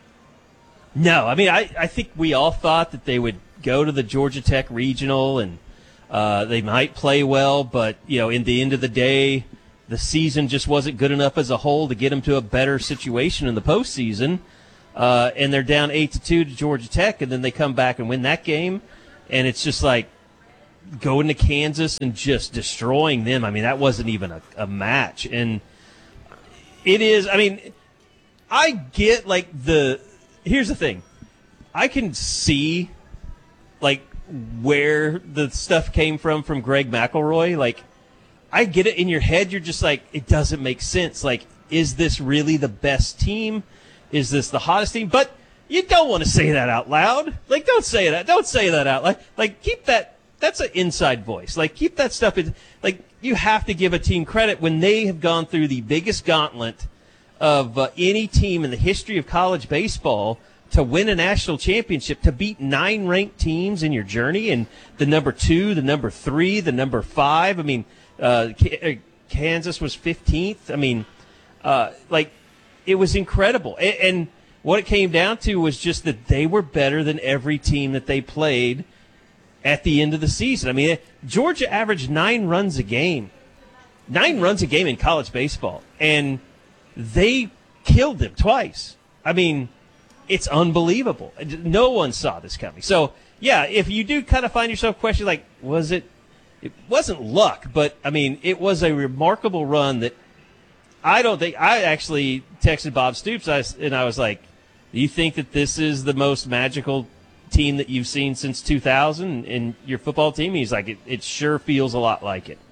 No, I mean, I, I think we all thought that they would go to the Georgia Tech regional and uh, they might play well, but you know, in the end of the day, the season just wasn't good enough as a whole to get them to a better situation in the postseason. Uh, and they're down eight to two to Georgia Tech, and then they come back and win that game, and it's just like going to Kansas and just destroying them. I mean, that wasn't even a, a match, and it is. I mean, I get like the. Here's the thing, I can see like where the stuff came from from Greg McElroy. Like, I get it in your head. You're just like, it doesn't make sense. Like, is this really the best team? Is this the hottest team? But you don't want to say that out loud. Like, don't say that. Don't say that out loud. Like, keep that. That's an inside voice. Like, keep that stuff in. Like, you have to give a team credit when they have gone through the biggest gauntlet of uh, any team in the history of college baseball to win a national championship, to beat nine ranked teams in your journey, and the number two, the number three, the number five. I mean, uh, Kansas was fifteenth. I mean, uh, like, it was incredible. And, and what it came down to was just that they were better than every team that they played at the end of the season. I mean, Georgia averaged nine runs a game, nine runs a game in college baseball, and they killed them twice. I mean, it's unbelievable. No one saw this coming. So, yeah, if you do kind of find yourself questioning, like, was it – it wasn't luck, but, I mean, it was a remarkable run that I don't think – I actually texted Bob Stoops, and I was like, do you think that this is the most magical team that you've seen since two thousand in your football team? He's like, it, it sure feels a lot like it.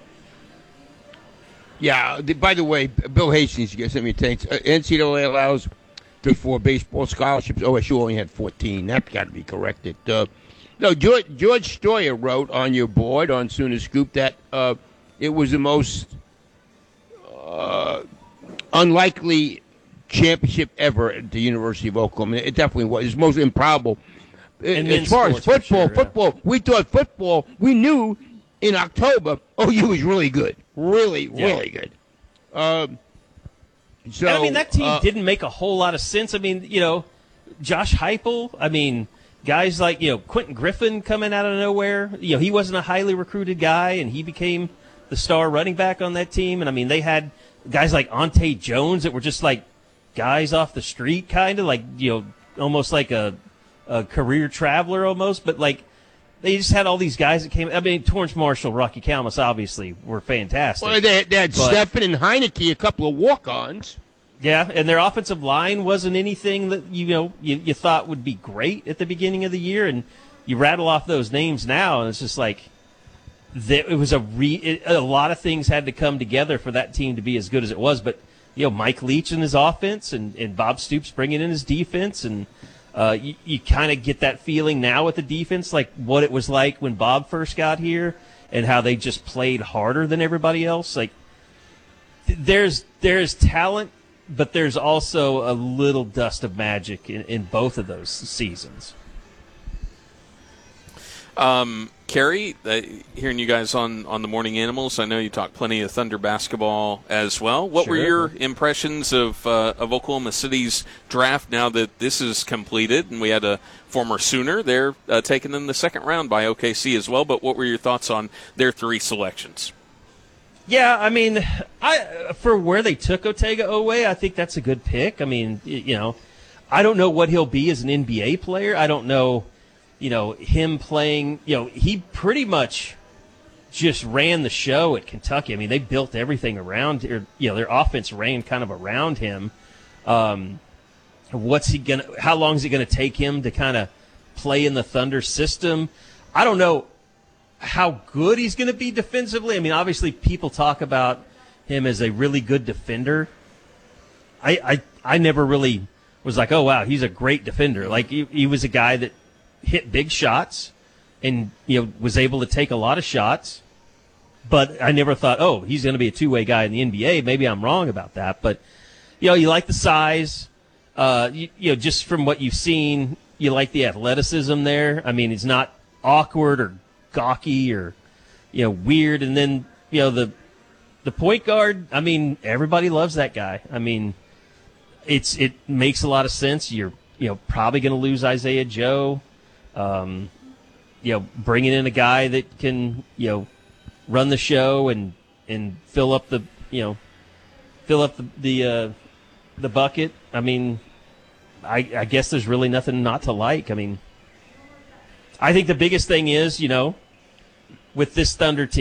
Yeah, by the way, Bill Hastings sent me a text. Uh, N C double A allows – for baseball scholarships. O S U only had fourteen. That's got to be corrected. Uh, no, George, George Stoyer wrote on your board on Sooner Scoop that uh, it was the most uh, unlikely championship ever at the University of Oklahoma. It definitely was. It's most improbable. And as far as football, sure, football, yeah. we thought football, we knew in October O U was really good. Really, yeah. really good. Um, So, and I mean, that team uh, didn't make a whole lot of sense. I mean, you know, Josh Heupel, I mean, guys like, you know, Quentin Griffin coming out of nowhere. You know, he wasn't a highly recruited guy, and he became the star running back on that team. And, I mean, they had guys like Ante Jones that were just like guys off the street, kind of like, you know, almost like a, a career traveler almost. But, like, they just had all these guys that came. I mean, Torrance Marshall, Rocky Kalmus, obviously, were fantastic. Well, they, they had but, Steffen and Heineke, a couple of walk-ons. Yeah, and their offensive line wasn't anything that you know you, you thought would be great at the beginning of the year, and you rattle off those names now, and it's just like that, it was a re, it, a lot of things had to come together for that team to be as good as it was. But you know, Mike Leach in his offense, and, and Bob Stoops bringing in his defense, and uh, you, you kind of get that feeling now with the defense, like what it was like when Bob first got here, and how they just played harder than everybody else. Like there's there's talent. But there's also a little dust of magic in, in both of those seasons. Um, Kerry, uh, hearing you guys on, on the Morning Animals, I know you talked plenty of Thunder basketball as well. What Sure. were your impressions of uh, of Oklahoma City's draft now that this is completed? And we had a former Sooner there uh, taken in the second round by O K C as well. But what were your thoughts on their three selections? Yeah, I mean, I for where they took Otega Oweh, I think that's a good pick. I mean, you know, I don't know what he'll be as an N B A player. I don't know, you know, him playing, you know, he pretty much just ran the show at Kentucky. I mean, they built everything around, or, you know, their offense ran kind of around him. Um, what's he going to, how long is it going to take him to kind of play in the Thunder system? I don't know how good he's going to be defensively. I mean, obviously people talk about him as a really good defender. I I, I never really was like, oh, wow, he's a great defender. Like, he, he was a guy that hit big shots and, you know, was able to take a lot of shots. But I never thought, oh, he's going to be a two-way guy in the N B A. Maybe I'm wrong about that. But, you know, you like the size. Uh, you, you know, just from what you've seen, you like the athleticism there. I mean, he's not awkward or gawky or, you know, weird. And then, you know, the the point guard, I mean, everybody loves that guy. I mean, it's it makes a lot of sense. You're, you know, probably going to lose Isaiah Joe. Um, you know, bringing in a guy that can, you know, run the show and, and fill up the, you know, fill up the the, uh, the bucket. I mean, I, I guess there's really nothing not to like. I mean, I think the biggest thing is, you know, with this Thunder team,